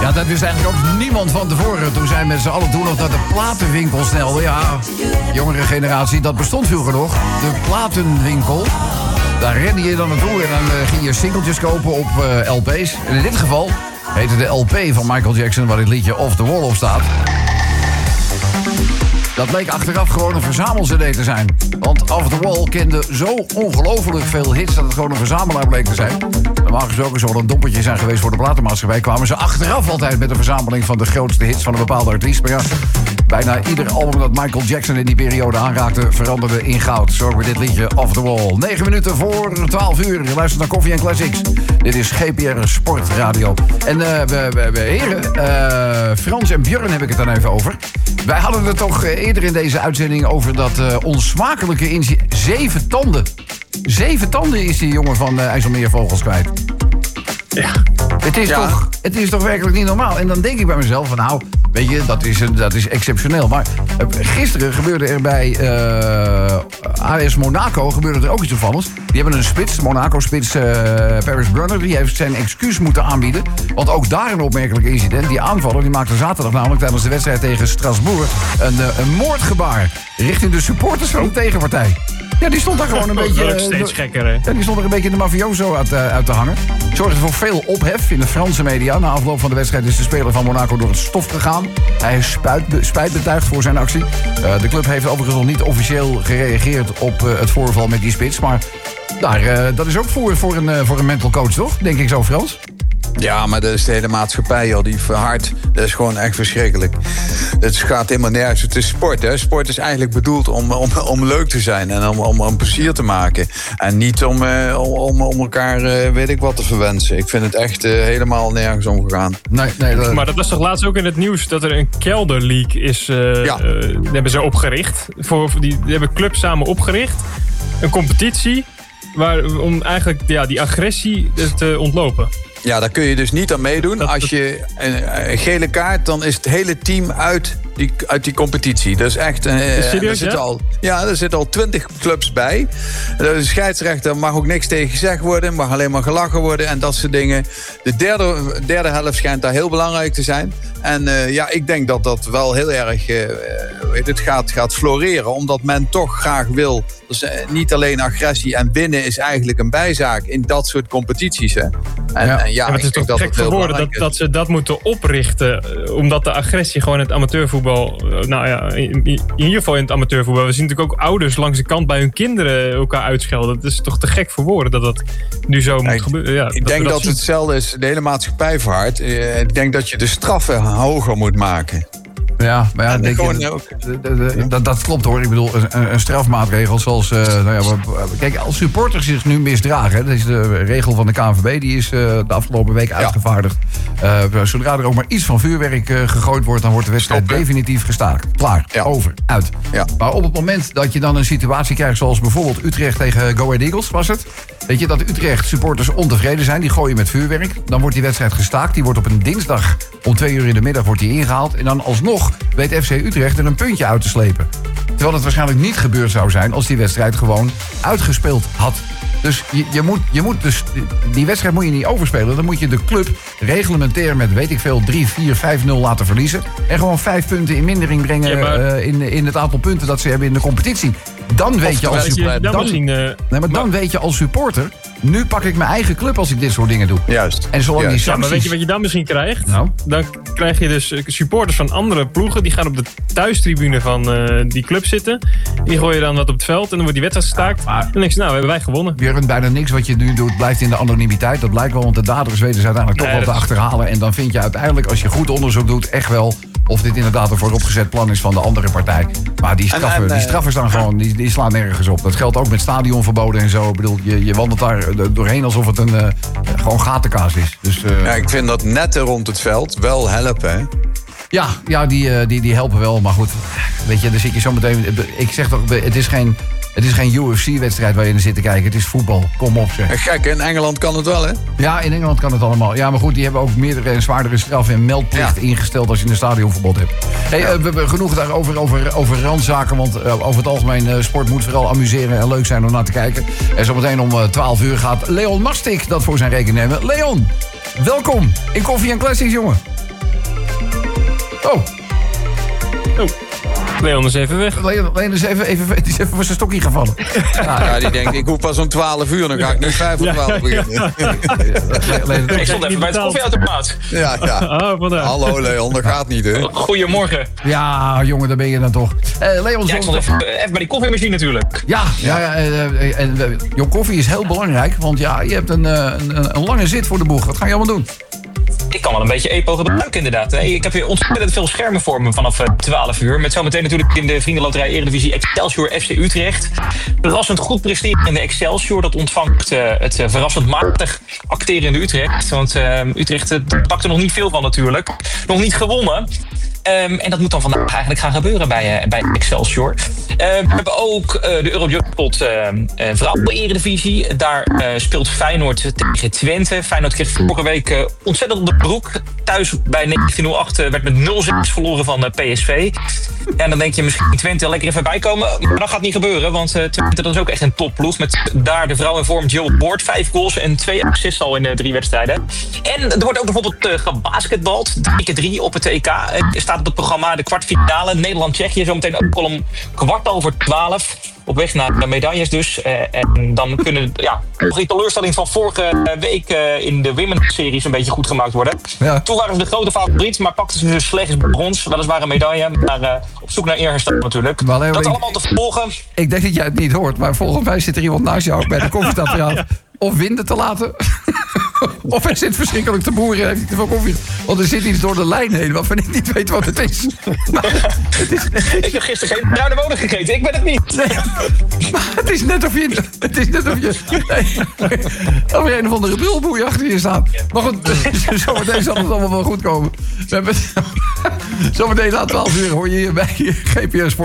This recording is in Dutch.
Ja, dat wist eigenlijk ook niemand van tevoren. Toen zijn met z'n allen toen nog naar de platenwinkel snelden. Ja, jongere generatie, dat bestond vroeger nog. De platenwinkel. Daar rende je dan naartoe en dan ging je singeltjes kopen op LP's. En in dit geval heette de LP van Michael Jackson, waar dit liedje Off the Wall op staat. Dat bleek achteraf gewoon een verzamel-cd te zijn. Want Off the Wall kende zo ongelooflijk veel hits dat het gewoon een verzamelaar bleek te zijn. Normaal gesproken zou er een dompertje zijn geweest voor de platenmaatschappij. Kwamen ze achteraf altijd met een verzameling van de grootste hits van een bepaalde artiest. Maar ja, bijna ieder album dat Michael Jackson in die periode aanraakte veranderde in goud. Zo ook weer dit liedje Off the Wall. 9 minuten voor 12 uur. Je luistert naar Koffie en Classics. Dit is GPR Sportradio. En heren, Frans en Björn heb ik het dan even over. Wij hadden het toch eerder in deze uitzending over dat onsmakelijke incident. 7 tanden. 7 tanden is die jongen van IJsselmeervogels kwijt. Ja. Het is toch werkelijk niet normaal. En dan denk ik bij mezelf van nou, weet je, dat is exceptioneel. Maar gisteren gebeurde er bij AS Monaco gebeurde er ook iets opvallends. Die hebben een spits, Monaco-spits Paris Brunner. Die heeft zijn excuus moeten aanbieden. Want ook daar een opmerkelijk incident. Die aanvaller die maakte zaterdag namelijk tijdens de wedstrijd tegen Strasbourg een moordgebaar richting de supporters van de tegenpartij. Ja, die stond daar gewoon een beetje... Dat steeds gekker, hè? Ja, die stond er een beetje in de mafioso uit te hangen. Zorgde voor veel ophef in de Franse media. Na afloop van de wedstrijd is de speler van Monaco door het stof gegaan. Hij is spijt betuigd voor zijn actie. De club heeft overigens nog niet officieel gereageerd op het voorval met die spits. Maar dat is ook voor een mental coach, toch? Denk ik zo, Frans? Ja, maar dat is de hele maatschappij, joh. Die verhardt, dat is gewoon echt verschrikkelijk. Het gaat helemaal nergens. Het is sport, hè. Sport is eigenlijk bedoeld om leuk te zijn en om plezier te maken. En niet om elkaar, weet ik wat, te verwensen. Ik vind het echt helemaal nergens omgegaan. Nee, Maar dat was toch laatst ook in het nieuws dat er een kelderleak is... hebben ze opgericht. Die hebben clubs samen opgericht. Een competitie om eigenlijk die agressie te ontlopen. Ja, daar kun je dus niet aan meedoen. Als je een gele kaart, dan is het hele team uit die competitie. Dat is echt... serieus, er zitten al 20 clubs bij. De scheidsrechter mag ook niks tegen gezegd worden. Mag alleen maar gelachen worden en dat soort dingen. De derde helft schijnt daar heel belangrijk te zijn. En ik denk dat dat wel heel erg gaat floreren. Omdat men toch graag wil. Dus niet alleen agressie en winnen is eigenlijk een bijzaak in dat soort competities. Hè. Maar het is toch gek voor woorden dat ze dat moeten oprichten. Omdat de agressie gewoon in het amateurvoetbal... in ieder geval in het amateurvoetbal. We zien natuurlijk ook ouders langs de kant bij hun kinderen elkaar uitschelden. Het is toch te gek voor woorden dat nu zo moet gebeuren. Ja, ik denk dat het hetzelfde is. De hele maatschappij verhardt. Ik denk dat je de straffen hoger moet maken. Ja, maar dat klopt hoor. Ik bedoel, een strafmaatregel zoals... kijk, als supporters zich nu misdragen... Hè, dat is de regel van de KNVB, die is de afgelopen week uitgevaardigd. Zodra er ook maar iets van vuurwerk gegooid wordt... dan wordt de wedstrijd definitief gestaakt. Klaar, over, uit. Ja. Maar op het moment dat je dan een situatie krijgt... zoals bijvoorbeeld Utrecht tegen Go Ahead Eagles, was het... Weet je, dat Utrecht supporters ontevreden zijn, die gooien met vuurwerk. Dan wordt die wedstrijd gestaakt. Die wordt op een dinsdag om 2 uur in de middag wordt die ingehaald. En dan alsnog weet FC Utrecht er een puntje uit te slepen. Terwijl het waarschijnlijk niet gebeurd zou zijn als die wedstrijd gewoon uitgespeeld had. Dus je moet dus die wedstrijd moet je niet overspelen. Dan moet je de club reglementair met, weet ik veel, 3-4-5-0 laten verliezen. En gewoon 5 punten in mindering brengen in het aantal punten dat ze hebben in de competitie. Dan weet je als supporter. Dan weet je als supporter. Nu pak ik mijn eigen club als ik dit soort dingen doe. Juist. En zolang die sancties... maar weet je wat je dan misschien krijgt? Nou? Dan krijg je dus supporters van andere ploegen. Die gaan op de thuistribune van die club zitten. Die gooien dan wat op het veld. En dan wordt die wedstrijd gestaakt. En dan denk je, hebben wij gewonnen. Björn, bijna niks wat je nu doet blijft in de anonimiteit. Dat blijkt wel, want de daders weten ze uiteindelijk toch wel te achterhalen. En dan vind je uiteindelijk, als je goed onderzoek doet, echt wel... of dit inderdaad een vooropgezet plan is van de andere partij. Maar die straffen staan gewoon, die slaan nergens op. Dat geldt ook met stadionverboden en zo. Ik bedoel, je wandelt daar doorheen alsof het gewoon gatenkaas is. Dus, ik vind dat netten rond het veld wel helpen, hè? Ja, die helpen wel. Maar goed, weet je, dan zit je zo meteen... Ik zeg toch, het is geen UFC-wedstrijd waar je naar zit te kijken. Het is voetbal. Kom op, zeg. Gek, in Engeland kan het wel, hè? Ja, in Engeland kan het allemaal. Ja, maar goed, die hebben ook meerdere en zwaardere straffen en meldplicht ingesteld als je een stadionverbod hebt. We genoeg daarover over randzaken, want over het algemeen sport moet vooral amuseren en leuk zijn om naar te kijken. En zometeen om 12 uur gaat Leon Mastik dat voor zijn rekening nemen. Leon, welkom in Koffie en Classics, jongen. Leon is even weg. Leon is even voor zijn stokje gevallen. Ja, die denkt, ik hoef pas om 12 uur, dan ga ik nu 5 voor 12 beginnen. Ik stond even bij het koffieautomaat. Ja. Hallo Leon, dat gaat niet, hè? Goedemorgen. Ja, jongen, daar ben je dan toch. Leon, ik stond even bij die koffiemachine natuurlijk. Ja. Jouw koffie is heel belangrijk, want je hebt een lange zit voor de boeg. Wat ga je allemaal doen? Ik kan wel een beetje EPO gebruiken, inderdaad. Ik heb weer ontzettend veel schermen voor me vanaf 12 uur. Met zometeen natuurlijk in de Vriendenloterij Eredivisie Excelsior FC Utrecht. Verrassend goed presteren in de Excelsior. Dat ontvangt het verrassend matig acteren in de Utrecht. Want Utrecht pakt er nog niet veel van natuurlijk. Nog niet gewonnen. En dat moet dan vandaag eigenlijk gaan gebeuren bij Excelsior. We hebben ook de Eurojackpot vrouwen-eredivisie. Daar speelt Feyenoord tegen Twente. Feyenoord kreeg vorige week ontzettend op de broek. Thuis bij 1908 werd met 0-6 verloren van PSV. Ja, dan denk je misschien Twente lekker even bijkomen. Maar dat gaat niet gebeuren, want Twente dat is ook echt een topploeg. Met daar de vrouw in vorm Jill Boord. 5 goals en 2 assists al in 3 wedstrijden. En er wordt ook bijvoorbeeld gebasketbald. 3x3 op het EK. Staat op het programma de kwartfinale. Nederland-Tsjechië zometeen ook al om 12:15. Op weg naar de medailles dus. En dan kunnen nog die teleurstelling van vorige week in de Women's Series een beetje goed gemaakt worden. Ja. Toen waren ze de grote favoriet, maar pakten ze dus slechts brons. Weliswaar een medaille, maar op zoek naar eerherstel natuurlijk. Dat allemaal te volgen. Ik denk dat jij het niet hoort, maar volgens mij zit er iemand naast jou bij de koffietapparaat of winden te laten. Of hij zit verschrikkelijk te boeren en heeft niet te veel koffie. Want er zit iets door de lijn heen waarvan ik niet weet wat het is. Ik heb gisteren geen bruine bonen gegeten. Ik ben het niet. Nee, maar het is net of je... of je een of andere brulboei achter je staat. Maar goed, zometeen zal het allemaal wel goed komen. Zometeen na 12 uur hoor je hier bij GPS